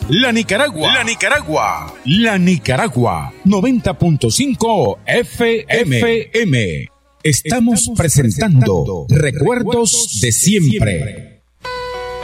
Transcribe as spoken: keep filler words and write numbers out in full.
La Nicaragua, la Nicaragua, la Nicaragua, noventa punto cinco F M. Estamos presentando Recuerdos de Siempre.